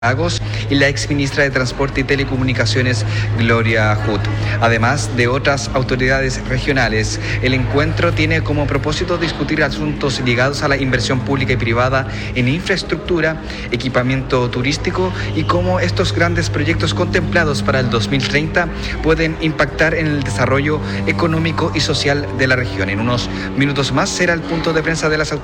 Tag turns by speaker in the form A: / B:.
A: Lagos y la exministra de Transporte y Telecomunicaciones, Gloria Hutt. Además de otras autoridades regionales, el encuentro tiene como propósito discutir asuntos ligados a la inversión pública y privada en infraestructura, equipamiento turístico y cómo estos grandes proyectos contemplados para el 2030 pueden impactar en el desarrollo económico y social de la región. En unos minutos más será el punto de prensa de las autoridades